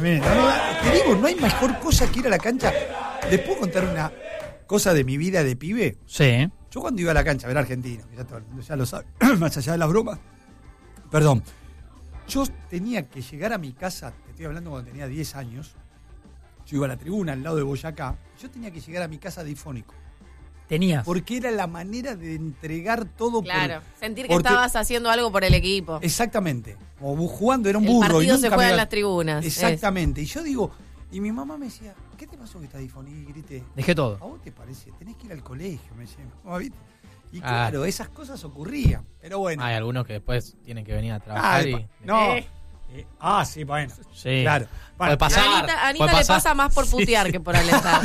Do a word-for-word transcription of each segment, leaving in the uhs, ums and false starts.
tremendo. No, te digo, no hay mejor cosa que ir a la cancha. ¿Les puedo contar una cosa de mi vida de pibe? Sí. Yo cuando iba a la cancha a ver a Argentino, que ya, todo, ya lo sabe, más allá de las bromas, perdón, yo tenía que llegar a mi casa, te estoy hablando cuando tenía diez años, yo iba a la tribuna al lado de Boyacá, yo tenía que llegar a mi casa difónico. Tenías. Porque era la manera de entregar todo. Claro, por, sentir que porque, estabas haciendo algo por el equipo. Exactamente. Como jugando, era un el burro. El partido y se juega iba... en las tribunas. Exactamente. Es. Y yo digo, y mi mamá me decía, ¿qué te pasó que estás difónico? Y grité. Dejé todo. ¿A vos te parece? Tenés que ir al colegio, me decía. Y ah. claro, esas cosas ocurrían. Pero bueno. Hay algunos que después tienen que venir a trabajar ah, y... No. Eh. Eh, ah, sí, bueno. Sí. Claro. Bueno, puede pasar. A Anita, a Anita puede le pasar. pasa más por putear sí, que por alentar.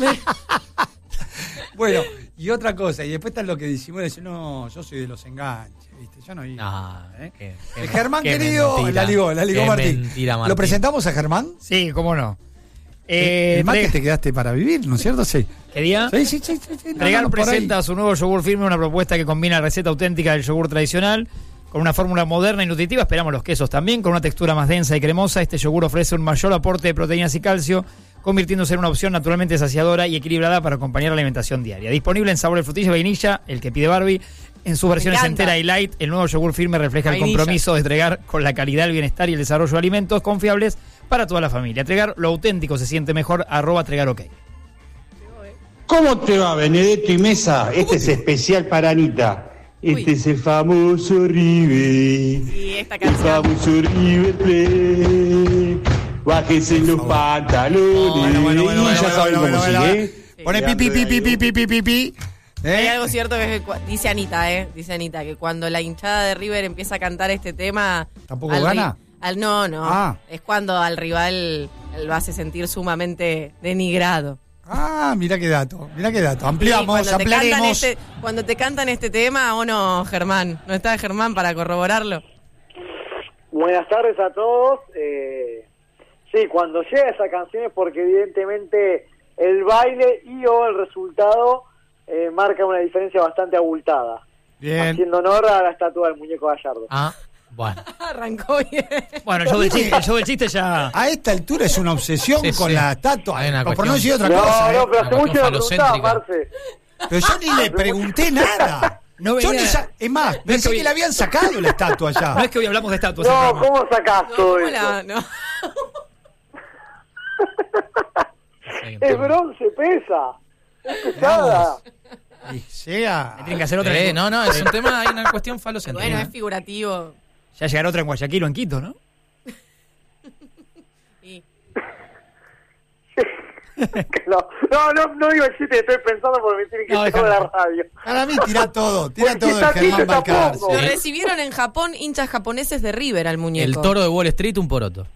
Bueno, y otra cosa, y después está lo que decimos, decir, no, yo soy de los enganches, ¿viste? Yo no iba. No, ¿eh? qué, qué, Germán, qué querido, mentira, la ligó, la ligó Martín. Mentira, Martín. ¿Lo presentamos a Germán? Sí, cómo no. Eh, el más que te quedaste para vivir, ¿no es cierto? Sí. ¿Qué día? Sí, sí, sí. sí, sí no, Regal no, presenta su nuevo yogur firme, una propuesta que combina la receta auténtica del yogur tradicional con una fórmula moderna y nutritiva. Esperamos los quesos también, con una textura más densa y cremosa. Este yogur ofrece un mayor aporte de proteínas y calcio, convirtiéndose en una opción naturalmente saciadora y equilibrada para acompañar la alimentación diaria. Disponible en sabor de frutilla y vainilla, el que pide Barbie, en sus versiones entera y light. El nuevo yogur firme refleja vainilla. El compromiso de entregar con la calidad, el bienestar y el desarrollo de alimentos confiables para toda la familia. Tregar, lo auténtico se siente mejor, arroba Tregar OK. ¿Cómo te va, Benedetto y Mesa? Este es especial para Anita. Este Uy. es el famoso River. Y esta canción. El famoso River Plate. Bájese los pantalones. Bueno, bueno, bueno, y bueno, ya saben bueno, cómo bueno, sigue. Sí. Pone pipi, pipi, pipi, pipi, pipi. ¿Eh? Hay algo cierto que es que, dice Anita, ¿eh? Dice Anita, que cuando la hinchada de River empieza a cantar este tema... ¿Tampoco gana? Al, no, no. Ah. Es cuando al rival lo hace sentir sumamente denigrado. Ah, mira qué dato, mira qué dato. Ampliamos, sí, ampliaremos. Este, cuando te cantan este tema, ¿o no, Germán? ¿No está Germán para corroborarlo? Buenas tardes a todos. Eh, sí, cuando llega esa canción es porque evidentemente el baile y o el resultado eh, marca una diferencia bastante abultada. Bien. Haciendo honor a la estatua del muñeco Gallardo. Ah, bueno. Arrancó bien. Bueno, yo del chiste, yo del chiste ya... A esta altura es una obsesión sí, con sí. la estatua. Hay una no, cuestión... por no decir otra no, cosa. No, ¿eh? pero hace mucho lo preguntaba, Marce. Pero yo ni le pregunté nada. No yo ni sa- es más, pensé no es que, hoy... que le habían sacado la estatua ya. No es que hoy hablamos de estatuas. No, ¿cómo sacás no, todo ¿cómo eso? La, no. El bronce pesa. Es pesada. Y sea. Tienen que hacer otra. Eh, no, no, es un tema, hay una cuestión falocéntrica. Bueno, es figurativo. Ya llegará otra en Guayaquil o en Quito, ¿no? Sí. no, no, no, no digo el chiste, estoy pensando porque me tienen que no, sacar la radio. Para mí tira todo, tira todo el Germán Balcar. Lo recibieron en Japón hinchas japoneses de River al muñeco. El toro de Wall Street, un poroto.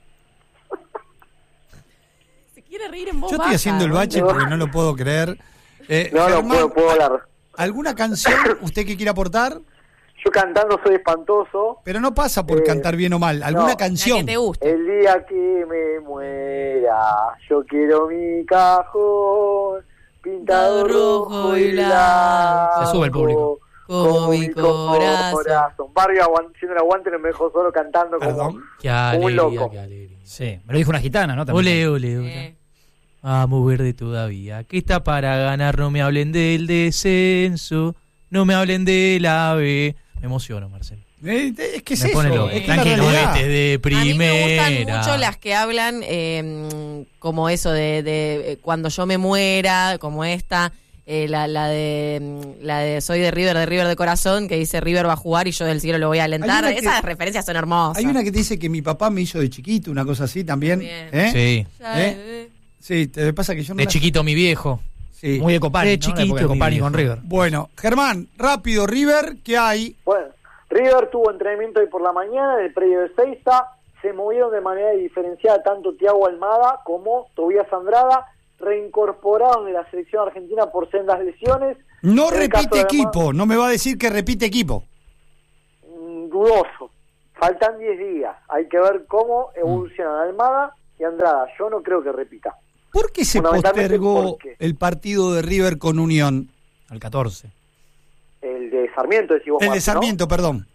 Se quiere reír en voz Yo estoy baja, haciendo el bache porque no lo puedo creer. Eh, no, Germán, no puedo, puedo hablar. ¿Alguna canción usted que quiera aportar? Yo cantando soy espantoso. Pero no pasa por eh, cantar bien o mal. ¿Alguna no, canción? La que te guste. El día que me muera, yo quiero mi cajón pintado rojo y blanco. Se sube el público. Como, como mi corazón. corazón. Barrio aguant- haciendo el aguante no me dejó solo cantando como, ¿Perdón? Qué alegría, un loco. Qué alegría. Sí, me lo dijo una gitana, ¿no? También. Ole, ole, ole. Eh. Vamos verde todavía. Que está para ganar, no me hablen del descenso, no me hablen de la B. Me emociono, Marcelo. Eh, es que es me eso. pone loco. Es que Tranquilo, la realidad. este de primera. A mí me gustan mucho las que hablan eh, como eso de, de eh, cuando yo me muera, como esta, eh, la, la de la de soy de River, de River de corazón, que dice River va a jugar y yo del cielo lo voy a alentar. Que, Esas referencias son hermosas. Hay una que te dice que mi papá me hizo de chiquito, una cosa así también. ¿Eh? Sí. ¿Eh? Sí, te pasa que yo no De la... chiquito mi viejo. Sí. Muy de Copani, de ¿no? chiquito De Copani mi con River. Bueno, Germán, rápido, River, ¿qué hay? Bueno, River tuvo entrenamiento hoy por la mañana en el predio de Seiza. Se movieron de manera diferenciada tanto Thiago Almada como Tobías Andrada, reincorporados de la selección argentina por sendas lesiones. No En el repite caso de equipo, Almada, no me va a decir que repite equipo. mm, dudoso. Faltan diez días. Hay que ver cómo evolucionan Almada y Andrada. Yo no creo que repita. ¿Por qué se Fundamentalmente postergó porque el partido de River con Unión? Al catorce. el de Sarmiento, decís vos, El de Marce, ¿no? Sarmiento, perdón.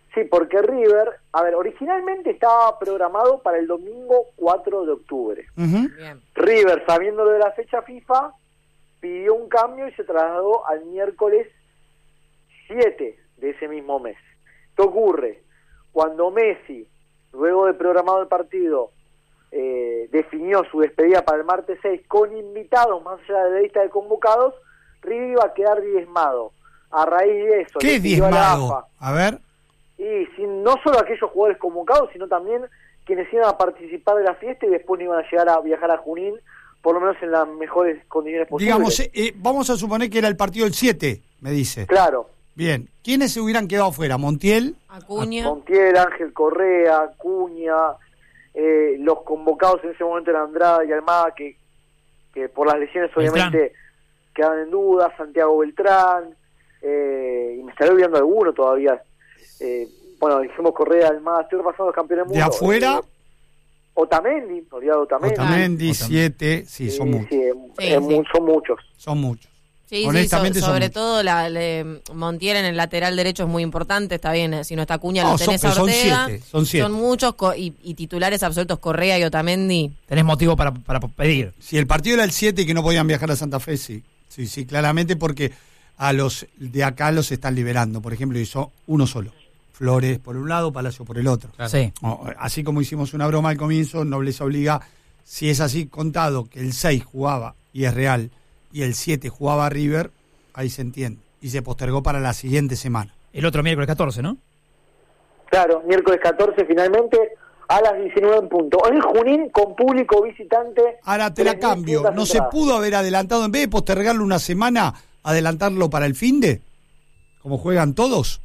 Sí, porque River, a ver, originalmente estaba programado para el domingo cuatro de octubre. Ujú. Bien. River, sabiendo de la fecha FIFA, pidió un cambio y se trasladó al miércoles siete de ese mismo mes. ¿Qué ocurre? Cuando Messi, luego de programado el partido, eh, definió su despedida para el martes seis con invitados más allá de la lista de convocados, River iba a quedar diezmado. A raíz de eso... ¿Qué le es pidió a la diezmado? AFA, A ver. y sin, no solo aquellos jugadores convocados, sino también quienes iban a participar de la fiesta y después no iban a llegar a viajar a Junín, por lo menos en las mejores condiciones posibles. Digamos, eh, eh, vamos a suponer que era el partido del siete, me dice. Claro. Bien. ¿Quiénes se hubieran quedado fuera? Montiel. Acuña. Montiel, Ángel Correa, Acuña, eh, los convocados en ese momento eran Andrada y Almada, que, que por las lesiones obviamente quedaban en duda, Santiago Beltrán, eh, y me estaré olvidando alguno todavía. Eh, bueno, dijimos Correa, Almada, estoy repasando los campeones del De mundo. afuera. Eh, Otamendi, no olvidado Otamendi. Otamendi, siete. Sí, son Sí, muchos. sí, Sí, es sí. mu- son muchos. Son muchos. Sí, Honestamente sí, so- son sobre muchos. todo la, le- Montiel en el lateral derecho es muy importante, está bien, eh, si no está Acuña No, lo son- tenés pero a son Ortega, siete, son siete. muchos co- y, y titulares absolutos Correa y Otamendi. Tenés motivo para, para pedir. Si el partido era el siete y que no podían viajar a Santa Fe, sí. Sí, sí, claramente porque a los de acá los están liberando. Por ejemplo, hizo uno solo. Flores por un lado, Palacio por el otro. Claro. Sí. O, así como hicimos una broma al comienzo, Nobleza obliga, si es así contado que el seis jugaba y es real y el siete jugaba River, ahí se entiende. Y se postergó para la siguiente semana. El otro miércoles catorce, ¿no? Claro, miércoles catorce finalmente a las diecinueve en punto. En Junín con público visitante. Ahora te la tres mil cambio. quinientas ¿No se entradas. pudo haber adelantado, en vez de postergarlo una semana, adelantarlo para el finde? Como juegan todos.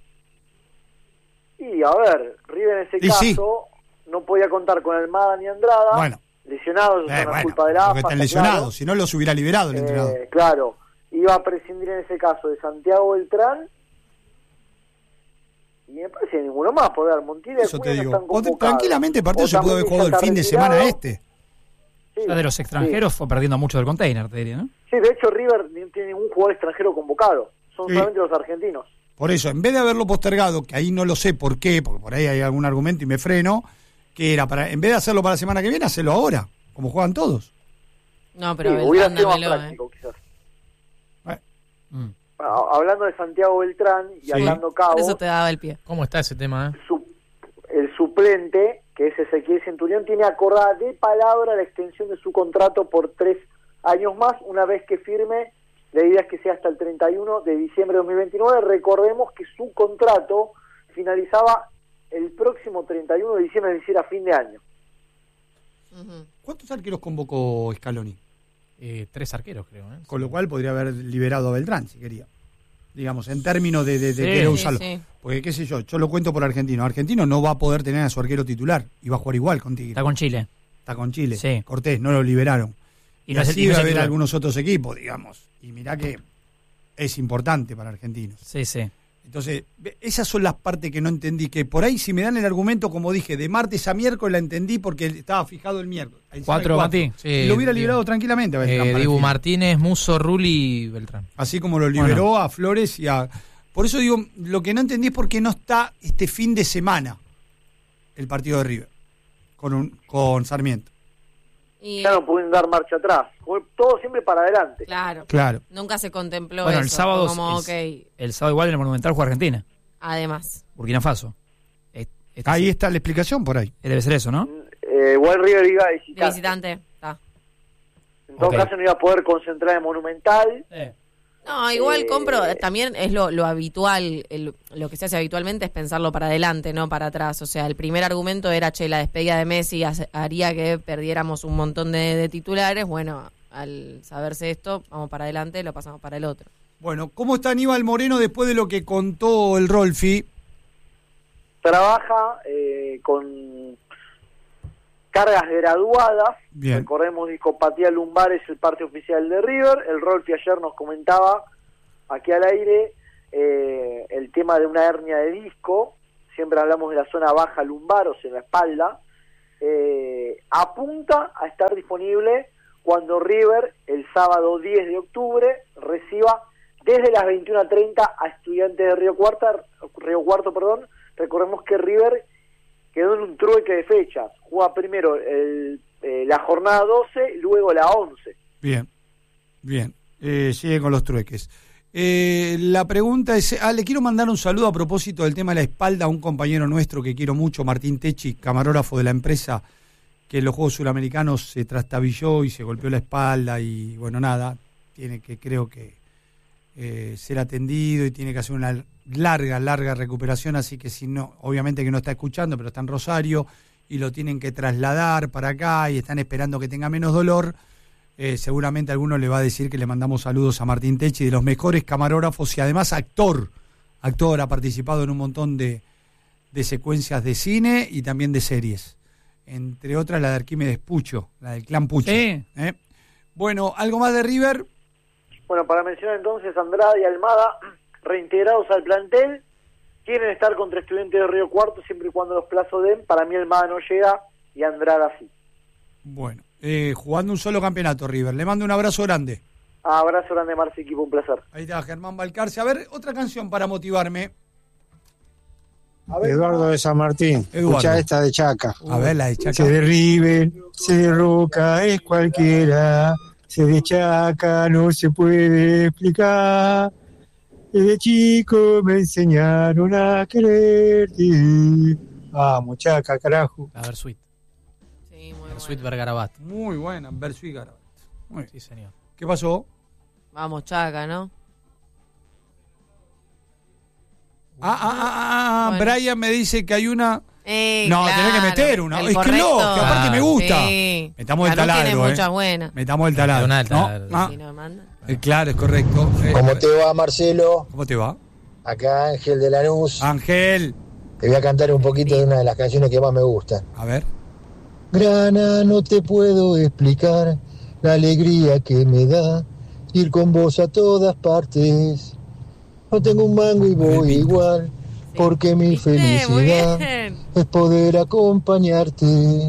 Y a ver, River en ese Y caso sí. no podía contar con Almada ni Andrada. Bueno. Lesionados, Eh, es una bueno, culpa de la porque AFA. están está claro. lesionados. Si no, los hubiera liberado el Eh, entrenador. claro, iba a prescindir en ese caso de Santiago Beltrán y me parece ninguno más, poder Montiel y Eso te Acuña no digo. están O- convocados. tranquilamente el partido se pudo haber Otamendi jugado ya el está fin de retirado. semana este. Sí, Ya de los extranjeros fue perdiendo mucho del container, te diría, ¿no? sí, de hecho River no tiene ningún jugador extranjero convocado, son Sí. solamente los argentinos. Por eso, en vez de haberlo postergado, que ahí no lo sé por qué, porque por ahí hay algún argumento y me freno, que era para, en vez de hacerlo para la semana que viene, hacerlo ahora, como juegan todos. No, pero Sí, Beltrán, hubiera sido más dámelo, eh. práctico quizás. Mm. Ah, hablando de Santiago Beltrán y Sí. hablando Cabo, Por eso te daba el pie. ¿Cómo está ese tema, eh? su- el suplente, que es Ezequiel Centurión, tiene acordada de palabra la extensión de su contrato por tres años más, una vez que firme. La idea es que sea hasta el treinta y uno de diciembre de dos mil veintinueve. Recordemos que su contrato finalizaba el próximo treinta y uno de diciembre, es decir, a fin de año. Ujú. ¿Cuántos arqueros convocó Scaloni? Eh, tres arqueros, creo, ¿eh? Con lo cual podría haber liberado a Beltrán, si quería. Digamos, en términos de, de, de Sí, querer sí, usarlo. sí. Porque, qué sé yo, yo lo cuento por Argentino. Argentino no va a poder tener a su arquero titular y va a jugar igual con Tigre. Está con Chile. Está con Chile. Sí. Cortés, no lo liberaron. Y Y, no es el- así y no es va a el haber titular. algunos otros equipos, digamos. Y mirá que es importante para argentinos. Sí, sí. Entonces, ve- esas son las partes que no entendí, que por ahí si me dan el argumento, como dije, de martes a miércoles la entendí porque estaba fijado el miércoles. Encima Cuatro, el Mati. Sí, y lo hubiera Dibu. liberado tranquilamente a Beltrán Eh, para el Dibu fin. Martínez, Muso, Rulli y Beltrán. Así como lo liberó Bueno. a Flores y a... Por eso digo, lo que no entendí es por qué no está este fin de semana el partido de River con, un, con Sarmiento. Y, Ya no pueden dar marcha atrás, fue todo siempre para adelante. claro, Claro. nunca se contempló Bueno, eso. el sábado, fue como, es- ok, el sábado igual en el Monumental juega Argentina. además. Burkina Faso. Es- este Ahí sí. está la explicación por ahí. Debe ser eso, ¿no? Eh, igual River iba a De visitar. visitante, está. En todo Ok. caso no iba a poder concentrar en Monumental. No, igual Eh, compro, también es lo, lo habitual, el- lo que se hace habitualmente es pensarlo para adelante, no para atrás. O sea, el primer argumento era, che, la despedida de Messi hace- haría que perdiéramos un montón de, de titulares. Bueno, al saberse esto, vamos para adelante, lo pasamos para el otro. Bueno, ¿cómo está Aníbal Moreno después de lo que contó el Rolfi? Trabaja eh, con cargas graduadas. Bien. Recordemos, discopatía lumbar es el parte oficial de River. El Rolfi ayer nos comentaba aquí al aire eh, el tema de una hernia de disco. Siempre hablamos de la zona baja lumbar, o sea, en la espalda. Eh, apunta a estar disponible cuando River, el sábado diez de octubre, reciba desde las veintiuna treinta a Estudiantes de Río Cuarto, Río Cuarto, perdón, Recordemos que River quedó en un trueque de fechas. Juega primero el, eh, la jornada doce, luego la once. Bien, bien. Eh, sigue con los trueques. Eh, la pregunta es, ah, le quiero mandar un saludo a propósito del tema de la espalda a un compañero nuestro que quiero mucho, Martín Techi, camarógrafo de la empresa, que en los Juegos Suramericanos se trastabilló y se golpeó la espalda y bueno, nada, tiene que, creo que, eh, ser atendido y tiene que hacer una larga, larga recuperación, así que si no, obviamente que no está escuchando, pero está en Rosario y lo tienen que trasladar para acá y están esperando que tenga menos dolor. Eh, seguramente alguno le va a decir que le mandamos saludos a Martín Techi, de los mejores camarógrafos y además actor. Actor, ha participado en un montón de, de secuencias de cine y también de series. Entre otras la de Arquímedes Pucho, la del clan Pucho. Sí. ¿Eh? Bueno, ¿algo más de River? Bueno, para mencionar entonces, Andrada y Almada, reintegrados al plantel, quieren estar contra Estudiantes de Río Cuarto siempre y cuando los plazos den. Para mí Almada no llega y Andrada sí. Bueno, eh, jugando un solo campeonato River. Le mando un abrazo grande. Abrazo grande, Marci, equipo, un placer. Ahí está Germán Balcarce. A ver, otra canción para motivarme. A ver, Eduardo de San Martín, Eduardo. escucha esta de Chaca. A ver, la de Chaca. Se derribe, se derroca, es cualquiera. Se de Chaca no se puede explicar. Desde chico me enseñaron a quererte. Vamos, Chaca, carajo. La Versuit. Sí, muy Versuit bueno. Vergarabat. Muy buena, Verso y Garabat. Muy bien. Sí, señor. ¿Qué pasó? Vamos, Chaca, ¿no? Ah, ah, ah, ah, ah, Bueno. Brian me dice que hay una... Eh, No, claro, tenés que meter una. el Es que correcto. no, que aparte me gusta. Sí. Metamos el Ganó, taladro, tiene eh. muchas buenas. Metamos el taladro. Una del ¿no? taladro. Ah, Si no manda. eh, claro, es correcto. Eh, ¿Cómo te va, Marcelo? ¿Cómo te va? Acá Ángel de Lanús. Ángel. Te voy a cantar un poquito de una de las canciones que más me gustan. A ver. Grana, no te puedo explicar la alegría que me da ir con vos a todas partes. No tengo un mango y voy igual, porque mi ¿Viste? Muy felicidad bien. es poder acompañarte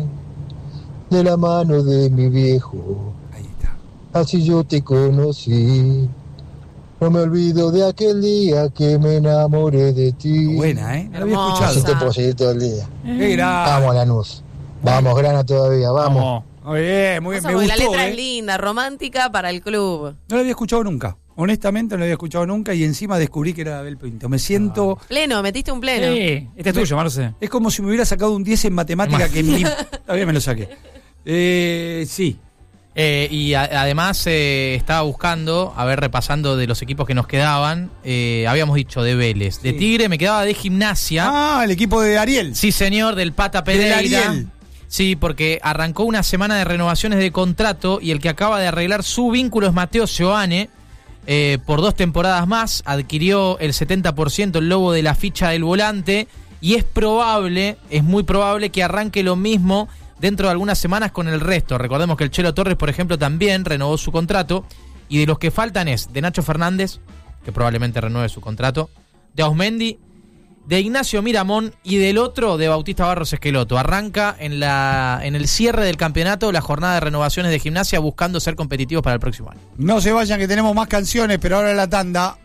de la mano de mi viejo. Ahí está. Así yo te conocí. No me olvido de aquel día que me enamoré de ti. Buena, ¿eh? No la había Hermosa. Así escuchado. te puedo seguir todo el día. Qué grande. Vamos, Lanús. Vamos, Grana todavía, vamos. Muy bien, muy bien. Cosa, Me porque gustó, la letra ¿eh? es linda, romántica para el club. No la había escuchado nunca. Honestamente no la había escuchado nunca y encima descubrí que era de Abel Pinto. Me siento... Pleno, metiste un pleno. Sí, este es tuyo, Marce. Es como si me hubiera sacado un diez en matemática que ni... Todavía me lo saqué. Eh, sí. Eh, y a- además eh, estaba buscando, a ver, repasando de los equipos que nos quedaban. eh, habíamos dicho de Vélez, de Sí. Tigre, me quedaba de Gimnasia. Ah, el equipo de Ariel. Sí, señor, del Pata Del Pereira. Ariel. Sí, porque arrancó una semana de renovaciones de contrato y el que acaba de arreglar su vínculo es Mateo Seoane. Eh, por dos temporadas más adquirió el setenta por ciento el lobo de la ficha del volante y es probable, es muy probable que arranque lo mismo dentro de algunas semanas con el resto. Recordemos que el Chelo Torres, por ejemplo, también renovó su contrato y de los que faltan es de Nacho Fernández, que probablemente renueve su contrato, de Ausmendi, de Ignacio Miramón y del otro de Bautista Barros Esqueloto. Arranca en la en el cierre del campeonato la jornada de renovaciones de Gimnasia buscando ser competitivos para el próximo año. No se vayan que tenemos más canciones, pero ahora la tanda.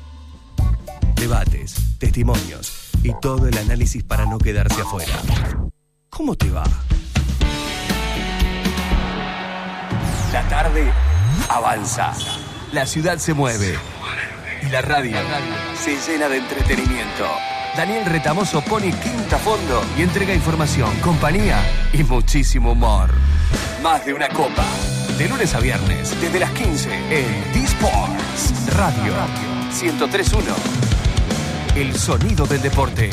Debates, testimonios y todo el análisis para no quedarse afuera. ¿Cómo te va? La tarde avanza. La ciudad se mueve. Y la radio se llena de entretenimiento. Daniel Retamoso pone quinta a fondo y entrega información, compañía y muchísimo humor. Más de una copa. De lunes a viernes, desde las quince, en D-Sports Radio ciento tres punto uno. El sonido del deporte.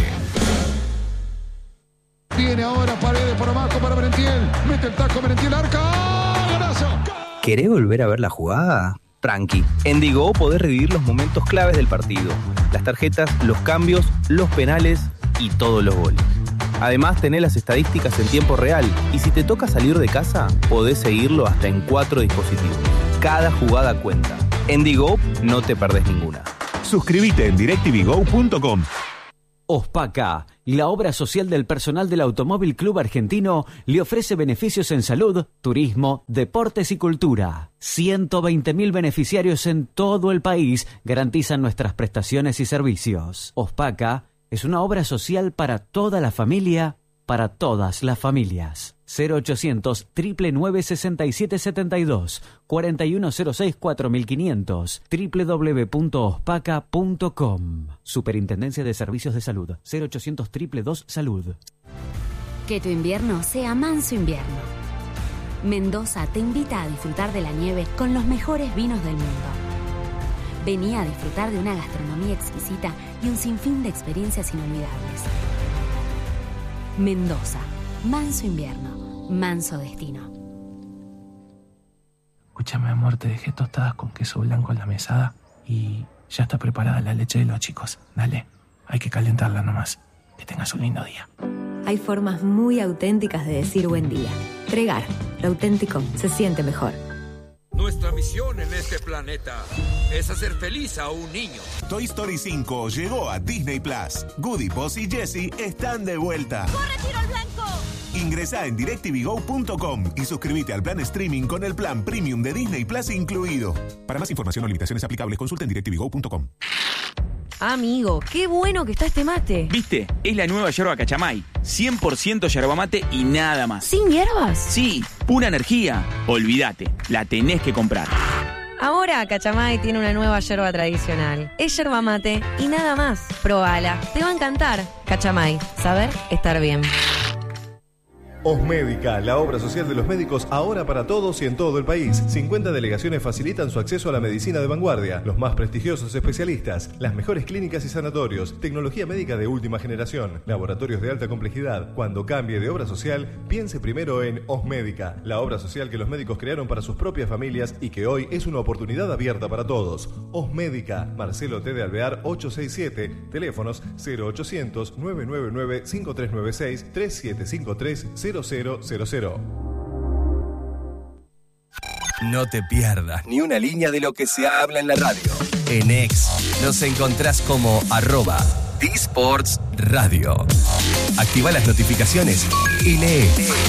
Viene ahora Paredes por abajo para Merentiel. Mete el taco Merentiel, arca. ¡Golazo! ¿Querés volver a ver la jugada? Tranqui. En Digo podés revivir los momentos claves del partido. Las tarjetas, los cambios, los penales y todos los goles. Además, tenés las estadísticas en tiempo real. Y si te toca salir de casa, podés seguirlo hasta en cuatro dispositivos. Cada jugada cuenta. En Digo no te perdés ninguna. Suscríbete en directv go punto com. Ospaca, la obra social del personal del Automóvil Club Argentino, le ofrece beneficios en salud, turismo, deportes y cultura. ciento veinte mil beneficiarios en todo el país garantizan nuestras prestaciones y servicios. Ospaca Es una obra social para toda la familia, para todas las familias. cero ochocientos, nueve nueve sesenta y siete setenta y dos, cuarenta y uno cero seis cuatro mil quinientos, doble u doble u doble u punto ospaca punto com. Superintendencia de Servicios de Salud. cero ochocientos, dos dos Salud. Que tu invierno sea manso invierno. Mendoza te invita a disfrutar de la nieve con los mejores vinos del mundo. Vení a disfrutar de una gastronomía exquisita y un sinfín de experiencias inolvidables. Mendoza, manso invierno, manso destino. Escúchame, amor, te dejé tostadas con queso blanco en la mesada y ya está preparada la leche de los chicos. Dale, hay que calentarla nomás. Que tengas un lindo día. Hay formas muy auténticas de decir buen día. Pregar, lo auténtico se siente mejor. Nuestra misión en este planeta es hacer feliz a un niño. Toy Story cinco llegó a Disney Plus. Woody, Buzz y Jessie están de vuelta. ¡Corre, tiro al blanco! Ingresá en directv go punto com y suscríbete al plan streaming con el plan premium de Disney Plus incluido. Para más información o limitaciones aplicables, consulta en directv go punto com. Amigo, qué bueno que está este mate. ¿Viste? Es la nueva yerba Cachamay. cien por ciento yerba mate y nada más. ¿Sin hierbas? Sí, pura energía. Olvídate, la tenés que comprar. Ahora Cachamay tiene una nueva yerba tradicional. Es yerba mate y nada más. Probala, te va a encantar. Cachamay, saber estar bien. Osmédica, la obra social de los médicos ahora para todos y en todo el país. cincuenta delegaciones facilitan su acceso a la medicina de vanguardia, los más prestigiosos especialistas, las mejores clínicas y sanatorios, tecnología médica de última generación, laboratorios de alta complejidad. Cuando cambie de obra social, piense primero en Osmédica, la obra social que los médicos crearon para sus propias familias y que hoy es una oportunidad abierta para todos. Osmédica, Marcelo T. de Alvear ochocientos sesenta y siete, teléfonos cero ochocientos, nueve nueve nueve, cinco tres nueve seis, tres siete cinco tres, cero cero cero cero. No te pierdas ni una línea de lo que se habla en la radio. En X nos encontrás como arroba D-Sports Radio. Activa las notificaciones y lee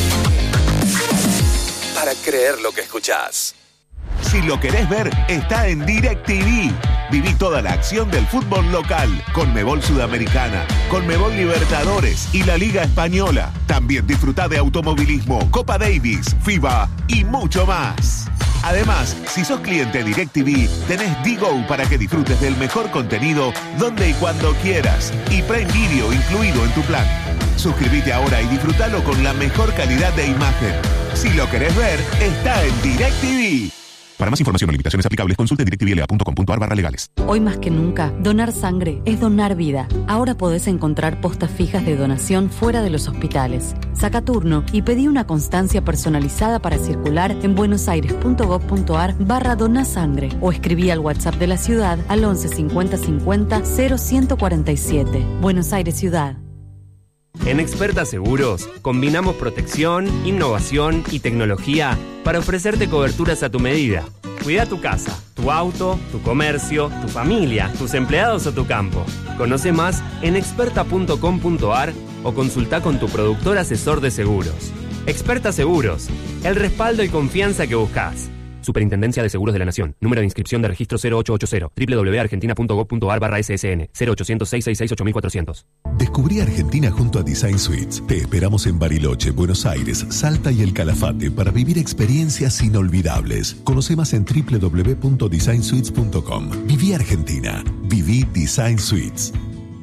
para creer lo que escuchás. Si lo querés ver, está en DirecTV. Viví toda la acción del fútbol local, Conmebol Sudamericana, Conmebol Libertadores y la Liga Española. También disfrutá de automovilismo, Copa Davis, FIBA y mucho más. Además, si sos cliente DirecTV, tenés D-Go para que disfrutes del mejor contenido donde y cuando quieras. Y Prime Video incluido en tu plan. Suscríbete ahora y disfrutalo con la mejor calidad de imagen. Si lo querés ver, está en DirecTV. Para más información o limitaciones aplicables, consulte directvla punto com punto ar barra legales. Hoy más que nunca, donar sangre es donar vida. Ahora podés encontrar postas fijas de donación fuera de los hospitales. Saca turno y pedí una constancia personalizada para circular en buenosaires.gov.ar barra donasangre o escribí al WhatsApp de la ciudad al once cincuenta cincuenta cero ciento cuarenta y siete. Buenos Aires Ciudad. En Experta Seguros, combinamos protección, innovación y tecnología para ofrecerte coberturas a tu medida. Cuida tu casa, tu auto, tu comercio, tu familia, tus empleados o tu campo. Conoce más en experta punto com punto ar o consulta con tu productor asesor de seguros. Experta Seguros, el respaldo y confianza que buscas. Superintendencia de Seguros de la Nación. Número de inscripción de registro cero ocho ochenta, doble u doble u doble u punto argentina punto gov punto ar barra S S N, cero ochocientos, seiscientos sesenta y seis, ocho mil cuatrocientos. Descubrí Argentina junto a Design Suites. Te esperamos en Bariloche, Buenos Aires, Salta y El Calafate para vivir experiencias inolvidables. Conoce más en doble u doble u doble u punto design suites punto com. Viví Argentina. Viví Design Suites.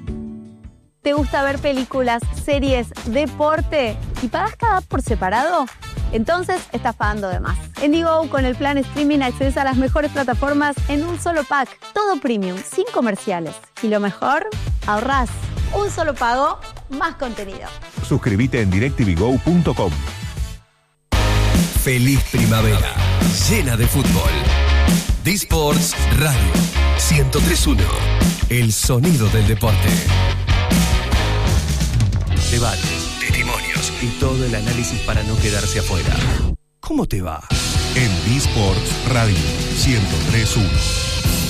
¿Te gusta ver películas, series, deporte y pagas cada app por separado? Entonces estás pagando de más. En Digo, con el plan streaming accedes a las mejores plataformas en un solo pack. Todo premium, sin comerciales. Y lo mejor, ahorrás. Un solo pago, más contenido. Suscríbete en directv go punto com. Feliz primavera, llena de fútbol. D-Sports Radio ciento tres punto uno. El sonido del deporte. Debates, testimonios y todo el análisis para no quedarse afuera. ¿Cómo te va? En D-Sports Radio ciento tres punto uno.